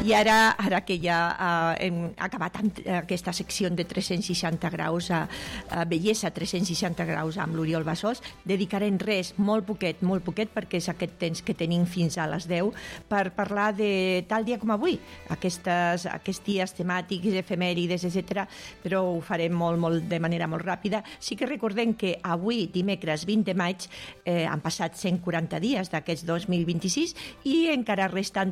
I ara que ja hem acabat amb aquesta secció de 360 graus a bellesa 360 graus amb l'Oriol Bassols, dedicarem molt poquet, perquè és aquest temps que tenim fins a les 10 per parlar de tal dia com avui, aquests dies temàtics, efemèrides, etc. Però ho farem de manera molt ràpida. Sí que recordem que avui, dimecres 20 de maig, han passat 140 dies d'aquests 2026 i encara resten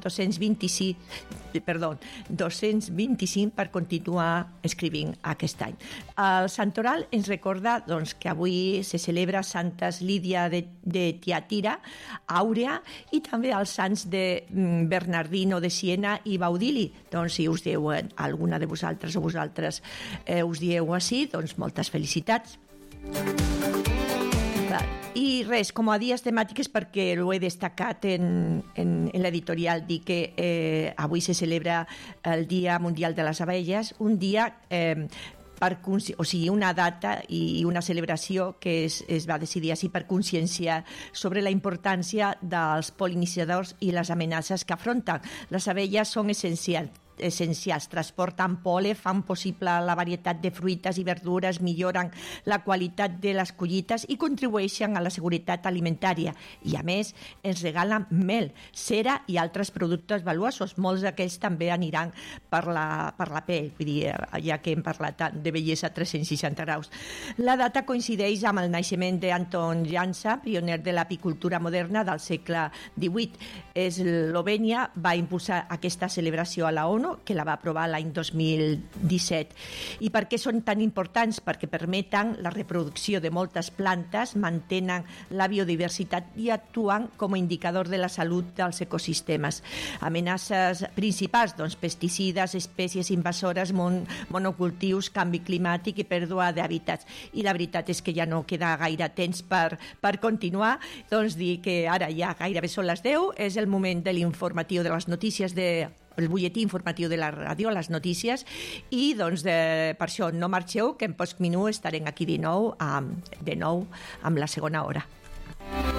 225 per continuar escrivint aquest any. El Santoral ens recorda que avui se celebra Santes Lídia de Tiatira, Àurea, i també els sants de Bernardino de Siena i Baudili. Si us diuen alguna de vosaltres o vosaltres us dieu així, moltes felicitats. I res, com a dies temàtiques, perquè ho he destacat en l'editorial, dir que avui se celebra el Dia Mundial de les Abelles, un dia una data i una celebració que es va decidir així per conscienciar sobre la importància dels pol·linitzadors i les amenaces que afronten. Les abelles són essencials, transporten pol·len, fan possible la varietat de fruites i verdures, milloren la qualitat de les collites i contribueixen a la seguretat alimentària. I a més, ens regalen mel, cera i altres productes valuosos. Molts d'aquells també aniran per la pell, vull dir, ja que hem parlat de bellesa 360 graus. La data coincideix amb el naixement d'Anton Jansa, pioner de l'apicultura moderna del segle XVIII. Eslovènia va impulsar aquesta celebració a la ONU, que la va aprovar l'any 2017. I per què són tan importants? Perquè permeten la reproducció de moltes plantes, mantenen la biodiversitat i actuen com a indicador de la salut dels ecosistemes. Amenaces principals, pesticides, espècies invasores, monocultius, canvi climàtic i pèrdua d'hàbitats. I la veritat és que ja no queda gaire temps per continuar, dir que ara ja gairebé són les 10, és el moment de l'informatiu de les notícies el butlletí informatiu de la ràdio, les notícies, i per això no marxeu, que en pocs minuts estarem aquí de nou amb la segona hora.